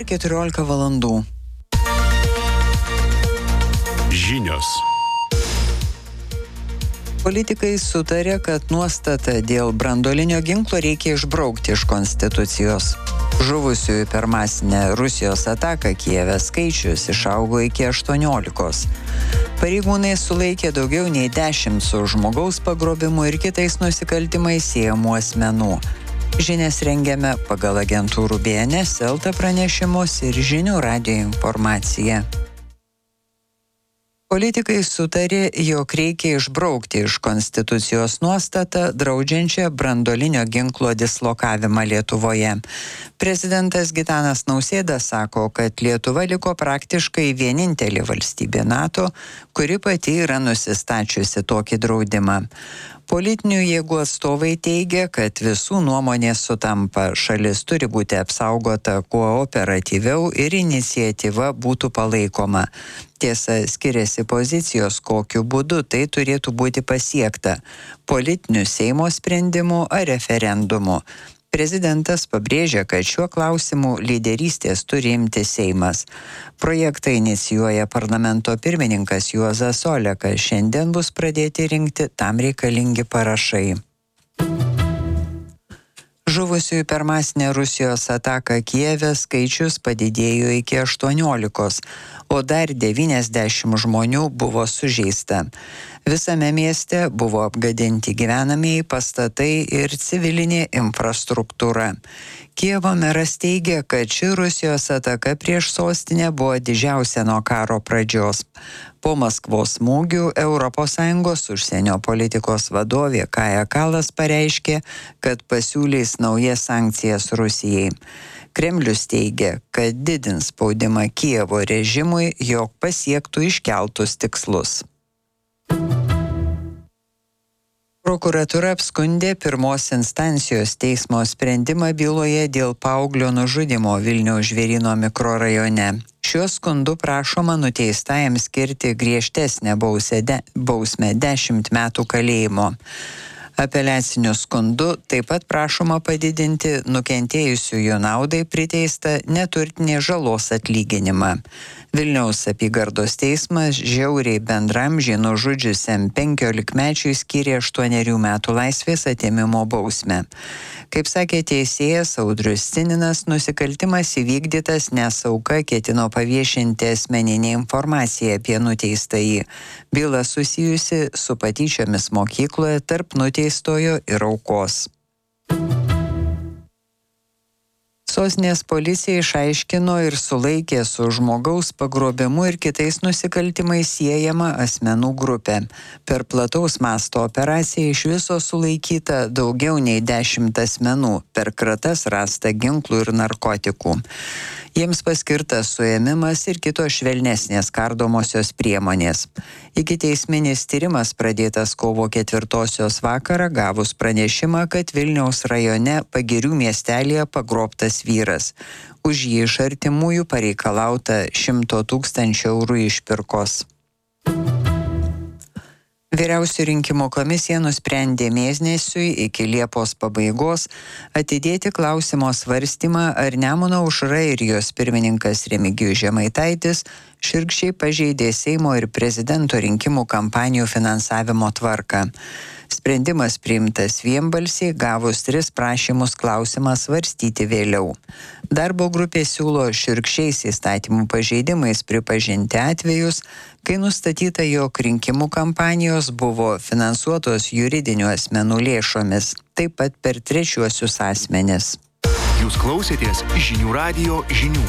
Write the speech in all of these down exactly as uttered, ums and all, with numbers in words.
keturiolika valandų. Žinios. Politikai sutarė, kad nuostatą dėl branduolinio ginklo reikia išbraukti iš konstitucijos. Žuvusiųjų per masinę Rusijos ataką Kijeve skaičius išaugo iki aštuoniolikos. Pareigūnai sulaikė daugiau nei dešimt su žmogaus pagrobimu ir kitais nusikaltimais siejamų asmenų. Žinias rengiame pagal agentūrų B N S, Elta pranešimus ir Žinių radijo informaciją. Politikai sutarė, jog reikia išbraukti iš konstitucijos nuostatą draudžiančią branduolinio ginklo dislokavimą Lietuvoje. Prezidentas Gitanas Nausėda sako, kad Lietuva liko praktiškai vienintelė valstybė NATO, kuri pati yra nusistačiusi tokį draudimą. Politinių jėgų atstovai teigia, kad visų nuomonės sutampa, šalis turi būti apsaugota kuo operatyviau ir iniciatyva būtų palaikoma. Tiesa, skiriasi pozicijos, kokiu būdu tai turėtų būti pasiekta – politiniu Seimo sprendimu ar referendumu. Prezidentas pabrėžia, kad šiuo klausimu lyderystės turi imti Seimas. Projektą inicijuoja parlamento pirmininkas Juozas Olekas. Šiandien bus pradėti rinkti tam reikalingi parašai. Žuvusiųjų per masinę Rusijos ataką Kijeve skaičius padidėjo iki aštuoniolikos, o dar devyniasdešimt žmonių buvo sužeista. Visame mieste buvo apgadinti gyvenamieji pastatai ir civilinė infrastruktūra. Kijevo meras teigia, kad ši Rusijos ataka prieš sostinę buvo didžiausia nuo karo pradžios. Po Maskvos smūgių Europos Sąjungos užsienio politikos vadovė Kaja Kallas pareiškė, kad pasiūlys naujas sankcijas Rusijai. Kremlius teigia, kad didins spaudimą Kijevo režimui, jog pasiektų iškeltus tikslus. Prokuratūra apskundė pirmos instancijos teismo sprendimą byloje dėl paauglio nužudymo Vilniaus Žvėryno mikrorajone. Šiuo skundu prašoma nuteistajam skirti griežtesnę bausmę dešimt metų kalėjimo. Apeliaciniu skundu taip pat prašoma padidinti nukentėjusiųjų naudai priteistą neturtinės žalos atlyginimą. Vilniaus apygardos teismas žiauriai bendramžį nužudžiusiam penkiolikmečiui skyrė aštuonerių metų laisvės atėmimo bausmę. Kaip sakė teisėjas Audrius Cininas, nusikaltimas įvykdytas, nes auka ketino paviešinti asmeninę informaciją apie nuteistąjį. Byla susijusi su patyčiomis mokykloje tarp nuteistojo ir aukos. Sostinės policija išaiškino ir sulaikė su žmogaus pagrobimu ir kitais nusikaltimais siejama asmenų grupė. Per plataus masto operaciją iš viso sulaikyta daugiau nei dešimt asmenų, per kratas rasta ginklų ir narkotikų. Jiems paskirtas suėmimas ir kitos švelnesnės kardomosios priemonės. Ikiteisminis tyrimas pradėtas kovo ketvirtosios vakarą gavus pranešimą, kad Vilniaus rajone Pagirių miestelėje pagrobtas vyras. Už jį iš artimųjų pareikalauta šimto tūkstančių eurų išpirkos. Vyriausioji rinkimų komisija nusprendė mėnesiui iki Liepos pabaigos atidėti klausimo svarstymą, ar Nemuno aušra ir jos pirmininkas Remigijus Žemaitaitis šiurkščiai pažeidė Seimo ir prezidento rinkimų kampanijų finansavimo tvarką. Sprendimas priimtas vienbalsiai, gavus tris prašymus klausimą svarstyti vėliau. Darbo grupė siūlo šiurkščiais įstatymų pažeidimais pripažinti atvejus, kai nustatyta, jog rinkimų kampanijos buvo finansuotos juridinių asmenų lėšomis, taip pat per trečiuosius asmenis. Jūs klausėtės Žinių radijo žinių.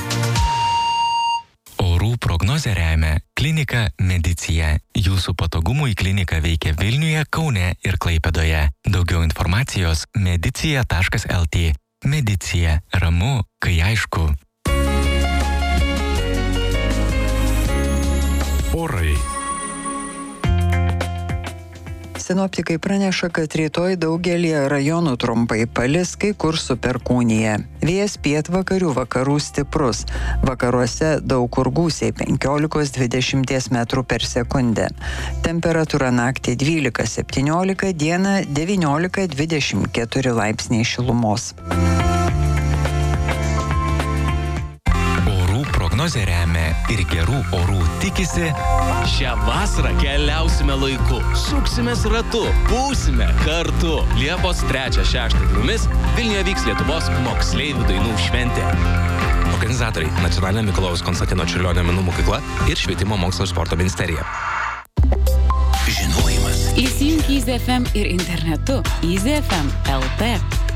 Orų prognozę remia klinika Medicija. Jūsų patogumui klinika veikia Vilniuje, Kaune ir Klaipėdoje. Daugiau informacijos medicija taškas el tė. Medicija. Ramu, kai aišku. Orai. Sinoptikai praneša, kad rytoj daugelį rajonų trumpai palis, kai kur su perkūnija. Vėjas pietvakarių vakarų stiprus. Vakaruose daug kur gūsiai penkiolika dvidešimt metrų per sekundę. Temperatūra naktį dvylika septyniolika, dieną devyniolika dvidešimt keturi laipsniai šilumos. prognozę remia ir gerų orų tikisi. Šią vasarą keliausime laiku, suksimės ratu, būsime kartu. Liepos trečią šeštą dienomis Vilniuje vyks Lietuvos moksleivių dainų šventė. Organizatoriai – Nacionalinė Mikalojaus Konstantino Čiurlionio menų mokykla ir Švietimo mokslo ir sporto ministerija. Žinojimas. Įsijunk Easy F M ir internetu easy f m taškas l t.